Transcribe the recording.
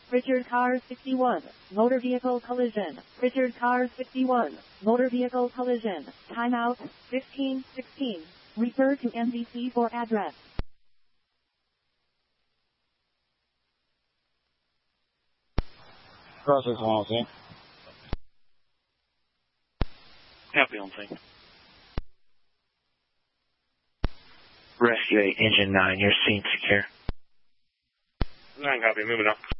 Richard Cars 61, motor vehicle collision. Richard Cars 61, motor vehicle collision. Timeout, 1516. Refer to NBC for address. Process 102. Copy on thing. Rescue 8, Engine 9, your scene secure. 9 copy, moving up.